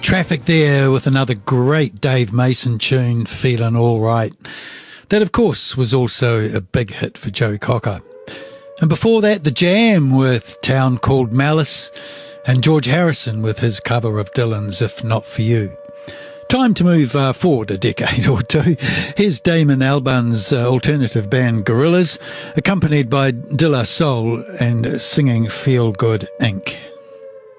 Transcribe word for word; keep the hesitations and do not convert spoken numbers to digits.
Traffic there with another great Dave Mason tune, Feelin' All Right. That, of course, was also a big hit for Joe Cocker. And before that, The Jam with Town Called Malice, and George Harrison with his cover of Dylan's If Not For You. Time to move uh, forward a decade or two. Here's Damon Albarn's uh, alternative band Gorillaz, accompanied by De La Soul and singing Feel Good Incorporated.